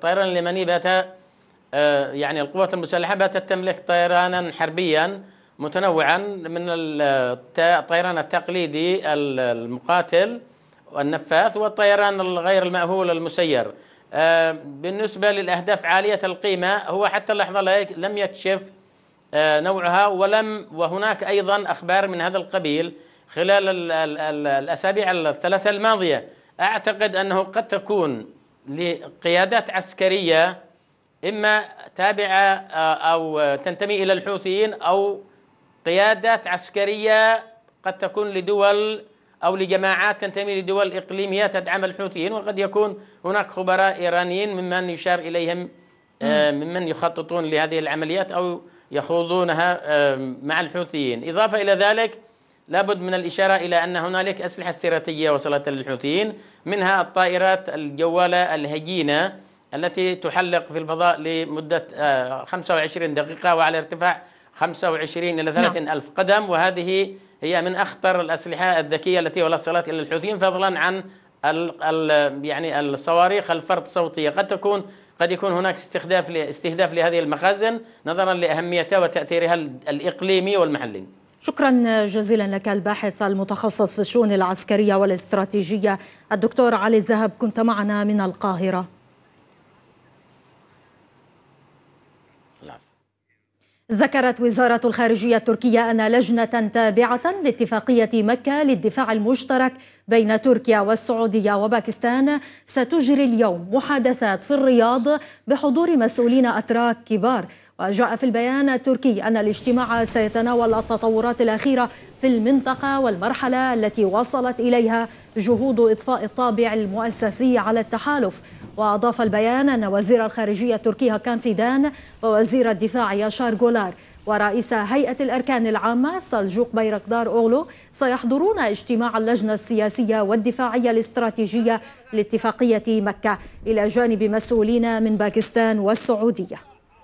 الطيران اليمني بات يعني القوات المسلحة باتت تملك طيرانا حربيا متنوعا من الطيران التقليدي المقاتل والنفاث والطيران الغير المأهول المسير. بالنسبة للأهداف عالية القيمة هو حتى اللحظة لم يكشف نوعها، وهناك أيضا أخبار من هذا القبيل خلال الأسابيع الثلاثة الماضية. أعتقد أنه قد تكون لقيادات عسكرية إما تابعة أو تنتمي إلى الحوثيين، أو قيادات عسكرية قد تكون لدول أو لجماعات تنتمي لدول إقليمية تدعم الحوثيين، وقد يكون هناك خبراء إيرانيين ممن يشار إليهم ممن يخططون لهذه العمليات أو يخوضونها مع الحوثيين. إضافة إلى ذلك لابد من الإشارة إلى أن هنالك أسلحة استراتيجية وصلت للحوثيين، منها الطائرات الجوالة الهجينة التي تحلق في الفضاء لمدة 25 دقيقة وعلى ارتفاع 25 إلى 30 ألف قدم، وهذه هي من أخطر الأسلحة الذكية التي وصلت إلى الحوثيين، فضلا عن يعني الصواريخ الفرد صوتية. قد يكون هناك استهداف لهذه المخازن نظرا لأهميتها وتأثيرها الإقليمي والمحلي. شكرا جزيلا لك الباحث المتخصص في الشؤون العسكرية والاستراتيجية الدكتور علي الذهب، كنت معنا من القاهرة. ذكرت وزارة الخارجية التركية أن لجنة تابعة لاتفاقية مكة للدفاع المشترك بين تركيا والسعودية وباكستان ستجري اليوم محادثات في الرياض بحضور مسؤولين أتراك كبار. وجاء في البيان التركي أن الاجتماع سيتناول التطورات الأخيرة في المنطقة والمرحلة التي وصلت إليها جهود إضفاء الطابع المؤسسي على التحالف. وأضاف البيان أن وزير الخارجية التركي هاكان فيدان ووزير الدفاع ياشار جولار ورئيس هيئة الأركان العامة سلجوق بيرقدار أوغلو سيحضرون اجتماع اللجنة السياسية والدفاعية الاستراتيجية لاتفاقية مكة إلى جانب مسؤولين من باكستان والسعودية.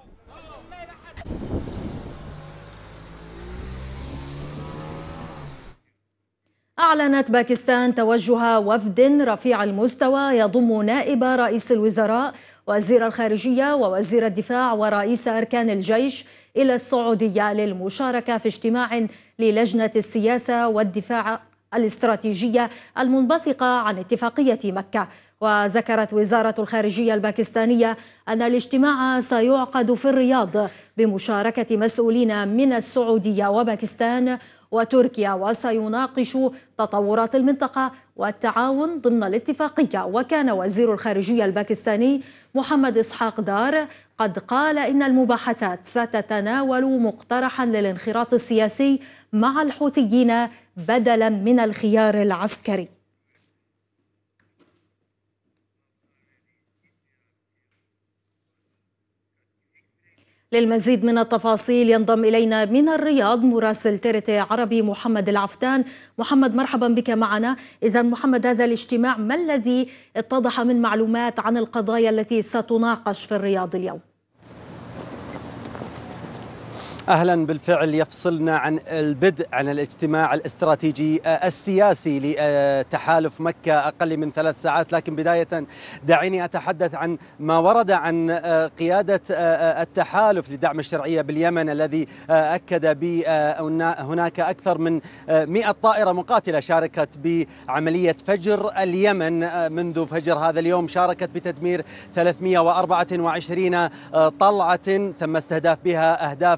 أعلنت باكستان توجه وفد رفيع المستوى يضم نائب رئيس الوزراء وزير الخارجية ووزير الدفاع ورئيس أركان الجيش إلى السعودية للمشاركة في اجتماع للجنة السياسة والدفاع الاستراتيجية المنبثقة عن اتفاقية مكة. وذكرت وزارة الخارجية الباكستانية أن الاجتماع سيعقد في الرياض بمشاركة مسؤولين من السعودية وباكستان وتركيا، وسيناقش تطورات المنطقة والتعاون ضمن الاتفاقية. وكان وزير الخارجية الباكستاني محمد إسحاق دار قد قال إن المباحثات ستتناول مقترحا للانخراط السياسي مع الحوثيين بدلا من الخيار العسكري. للمزيد من التفاصيل ينضم إلينا من الرياض مراسل TRT عربي محمد العفتان. محمد، مرحبا بك معنا. إذا محمد، هذا الاجتماع ما الذي اتضح من معلومات عن القضايا التي ستناقش في الرياض اليوم؟ أهلا، بالفعل يفصلنا عن البدء عن الاجتماع الاستراتيجي السياسي لتحالف مكة أقل من 3 ساعات، لكن بداية دعيني أتحدث عن ما ورد عن قيادة التحالف لدعم الشرعية باليمن، الذي أكد بأن هناك أكثر من 100 طائرة مقاتلة شاركت بعملية فجر اليمن منذ فجر هذا اليوم. شاركت بتدمير 324 طلعة تم استهداف بها أهداف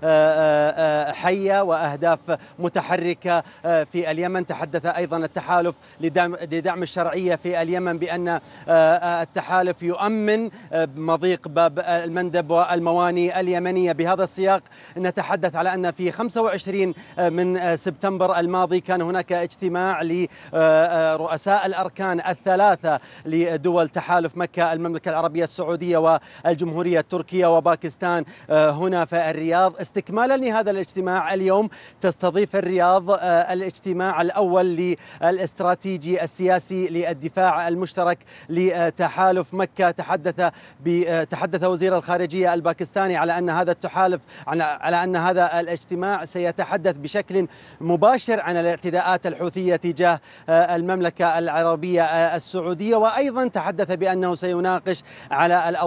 حية وأهداف متحركة في اليمن. تحدث أيضا التحالف لدعم الشرعية في اليمن بأن التحالف يؤمن مضيق باب المندب والمواني اليمنية. بهذا السياق نتحدث على أن في 25 من سبتمبر الماضي كان هناك اجتماع لرؤساء الأركان الثلاثة لدول تحالف مكة، المملكة العربية السعودية والجمهورية التركية وباكستان، هنا في الرياض. استكمالا لهذا الاجتماع اليوم تستضيف الرياض الاجتماع الأول للاستراتيجي السياسي للدفاع المشترك لتحالف مكة. تحدث وزير الخارجية الباكستاني على أن هذا التحالف على أن هذا الاجتماع سيتحدث بشكل مباشر عن الاعتداءات الحوثية تجاه المملكة العربية السعودية، وأيضا تحدث بأنه سيناقش على